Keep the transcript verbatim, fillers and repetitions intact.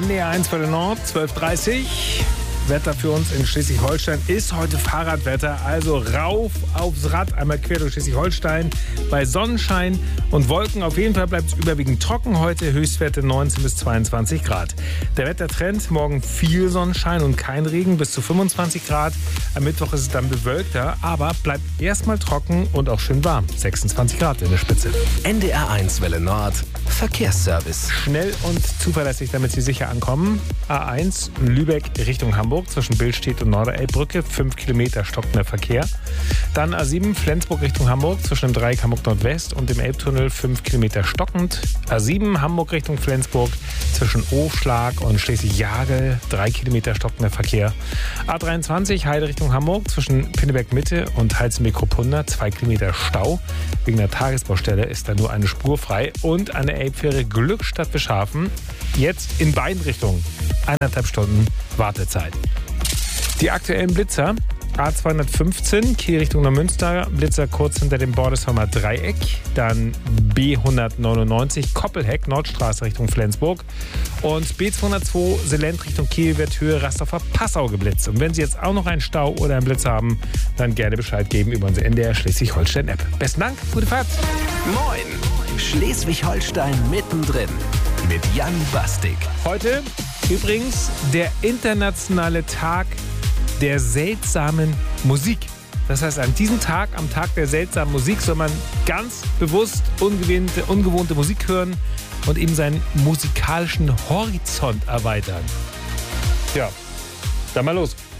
N D R eins Welle Nord, zwölf Uhr dreißig. Wetter für uns in Schleswig-Holstein ist heute Fahrradwetter, also rauf aufs Rad, einmal quer durch Schleswig-Holstein bei Sonnenschein und Wolken. Auf jeden Fall bleibt es überwiegend trocken heute, Höchstwerte neunzehn bis zweiundzwanzig Grad. Der Wettertrend, morgen viel Sonnenschein und kein Regen, bis zu fünfundzwanzig Grad. Am Mittwoch ist es dann bewölkter, aber bleibt erstmal trocken und auch schön warm, sechsundzwanzig Grad in der Spitze. N D R eins Welle Nord, Verkehrsservice. Schnell und zuverlässig, damit Sie sicher ankommen. A eins Lübeck Richtung Hamburg zwischen Billstedt und Norderelbbrücke, fünf Kilometer stockender Verkehr. Dann A sieben Flensburg Richtung Hamburg zwischen dem Dreieck Hamburg Nordwest und dem Elbtunnel, fünf Kilometer stockend. A sieben Hamburg Richtung Flensburg zwischen Oschlag und Schleswig-Jagel, drei Kilometer stockender Verkehr. A dreiundzwanzig Heide Richtung Hamburg zwischen Pinneberg Mitte und Heizenbeek-Kruppunda, zwei Kilometer Stau. Wegen der Tagesbaustelle ist da nur eine Spur frei. Und an der Elbfähre Glückstadt Bischhafen jetzt in beiden Richtungen eineinhalb Stunden Wartezeit. Die aktuellen Blitzer: A zweihundertfünfzehn Kiel Richtung Neumünster, Blitzer kurz hinter dem Bordesheimer Dreieck. Dann B hundertneunundneunzig Koppelheck Nordstraße Richtung Flensburg. Und B zweihundertzwei Selent Richtung Kiel wird Höhe Rasthofer Passau geblitzt. Und wenn Sie jetzt auch noch einen Stau oder einen Blitz haben, dann gerne Bescheid geben über unsere N D R Schleswig-Holstein-App. Besten Dank, gute Fahrt. Moin, Schleswig-Holstein mittendrin mit Jan Bastik. Heute übrigens der internationale Tag der seltsamen Musik. Das heißt, an diesem Tag, am Tag der seltsamen Musik, soll man ganz bewusst ungewohnte, ungewohnte Musik hören und eben seinen musikalischen Horizont erweitern. Ja, dann mal los.